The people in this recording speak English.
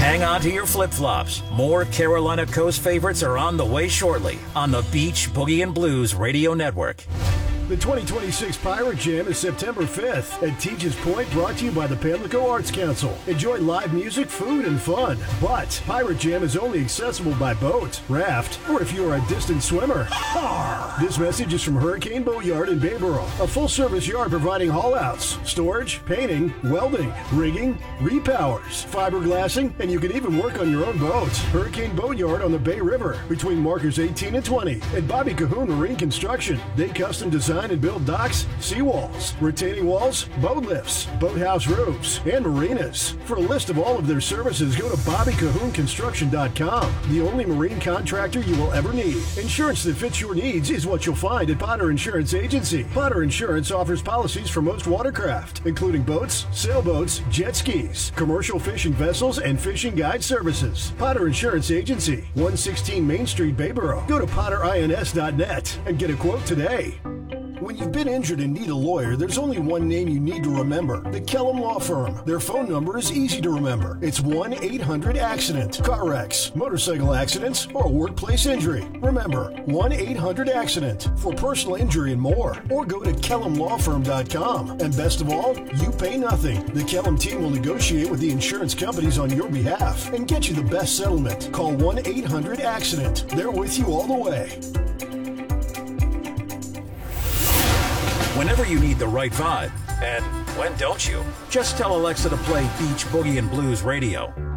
Hang on to your flip-flops. More Carolina Coast favorites are on the way shortly on the Beach Boogie and Blues Radio Network. The 2026 Pirate Jam is September 5th at Teachers Point, brought to you by the Pamlico Arts Council. Enjoy live music, food, and fun. But Pirate Jam is only accessible by boat, raft, or if you are a distant swimmer. This message is from Hurricane Boatyard in Bayboro, a full-service yard providing haul-outs, storage, painting, welding, rigging, repowers, fiberglassing, and you can even work on your own boat. Hurricane Boatyard on the Bay River between markers 18 and 20. And Bobby Cahoon Marine Construction. They custom design and build docks, seawalls, retaining walls, boat lifts, boathouse roofs, and marinas. For a list of all of their services, go to BobbyCahoonConstruction.com. The only marine contractor you will ever need. Insurance that fits your needs is what you'll find at Potter Insurance Agency. Potter Insurance offers policies for most watercraft, including boats, sailboats, jet skis, commercial fishing vessels, and fishing guide services. Potter Insurance Agency, 116 Main Street, Bayboro. Go to PotterINS.net and get a quote today. When you've been injured and need a lawyer, there's only one name you need to remember. The Kellum Law Firm. Their phone number is easy to remember. It's 1-800-ACCIDENT. Car wrecks, motorcycle accidents, or workplace injury. Remember, 1-800-ACCIDENT for personal injury and more. Or go to KellumLawFirm.com. And best of all, you pay nothing. The Kellum team will negotiate with the insurance companies on your behalf and get you the best settlement. Call 1-800-ACCIDENT. They're with you all the way. Whenever you need the right vibe, and when don't you? Just tell Alexa to play Beach Boogie and Blues Radio.